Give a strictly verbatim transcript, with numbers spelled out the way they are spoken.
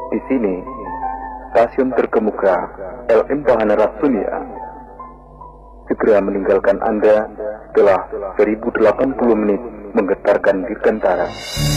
Di sini, stasiun terkemuka L M Bahana Rasunia segera meninggalkan Anda setelah seribu delapan puluh menit menggetarkan dirgantara.